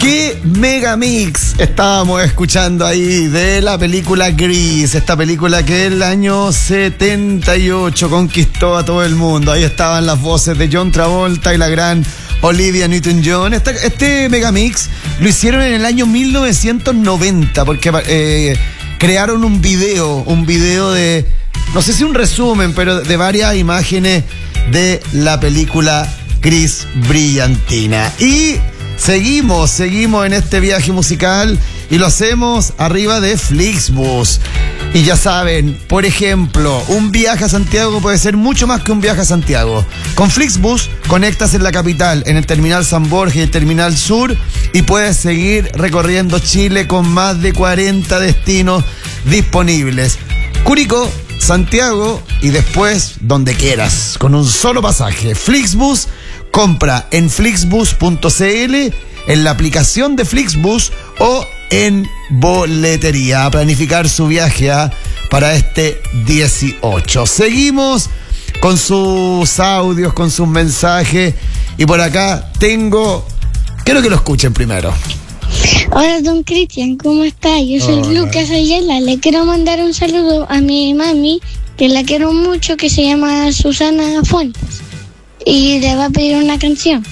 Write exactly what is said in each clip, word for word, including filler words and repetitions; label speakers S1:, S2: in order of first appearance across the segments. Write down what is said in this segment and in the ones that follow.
S1: ¿Qué megamix estábamos escuchando ahí de la película Grease? Esta película que en el año setenta y ocho conquistó a todo el mundo. Ahí estaban las voces de John Travolta y la gran Olivia Newton-John. Este, este megamix lo hicieron en el año mil novecientos noventa porque eh, crearon un video, un video de, no sé si un resumen, pero de varias imágenes de la película Grease brillantina. Y Seguimos, seguimos en este viaje musical y lo hacemos arriba de Flixbus. Y ya saben, por ejemplo, un viaje a Santiago puede ser mucho más que un viaje a Santiago. Con Flixbus conectas en la capital, en el Terminal San Borja y el Terminal Sur, y puedes seguir recorriendo Chile con más de cuarenta destinos disponibles. Curicó, Santiago y después donde quieras, con un solo pasaje. Flixbus. Compra en flixbus punto cl, en la aplicación de Flixbus o en boletería. A planificar su viaje a, para este dieciocho. Seguimos con sus audios, con sus mensajes. Y por acá tengo... Quiero que lo escuchen primero.
S2: Hola, don Cristian, ¿cómo está? Yo soy Hola. Lucas Ayala. Le quiero mandar un saludo a mi mami, que la quiero mucho, que se llama Susana Fuentes. Y le va a pedir una canción.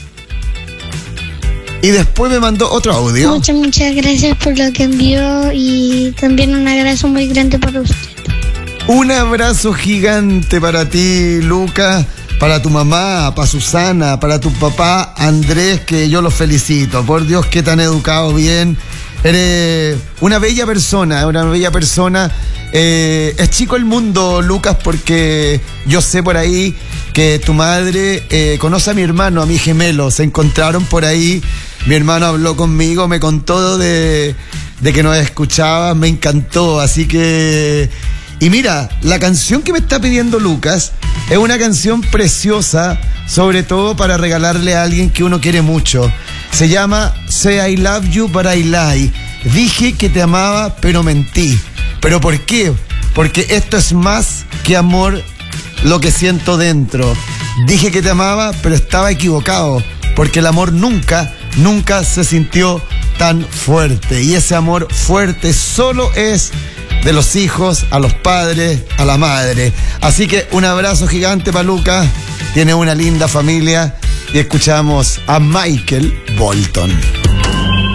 S1: Y después me mandó otro audio.
S2: Muchas, muchas gracias por lo que envió y también un abrazo muy grande para usted.
S1: Un abrazo gigante para ti, Lucas, para tu mamá, para Susana, para tu papá Andrés, que yo los felicito. Por Dios, que te han educado bien. Eres una bella persona, una bella persona. Eh, es chico el mundo, Lucas, porque yo sé por ahí que tu madre eh, conoce a mi hermano, a mi gemelo. Se encontraron por ahí. Mi hermano habló conmigo, me contó de, de que nos escuchaba, me encantó. Así que... Y mira, la canción que me está pidiendo Lucas es una canción preciosa, sobre todo para regalarle a alguien que uno quiere mucho. Se llama Say I Love You But I Lie. Dije que te amaba, pero mentí. ¿Pero por qué? Porque esto es más que amor, lo que siento dentro. Dije que te amaba, pero estaba equivocado, porque el amor nunca, nunca se sintió tan fuerte. Y ese amor fuerte solo es de los hijos, a los padres, a la madre. Así que un abrazo gigante para Lucas. Tiene una linda familia. Y escuchamos a Michael Bolton.